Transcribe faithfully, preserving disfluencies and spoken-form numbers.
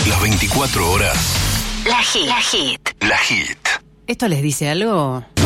Las veinticuatro horas. La Hit. La Hit. La Hit. ¿Esto les dice algo?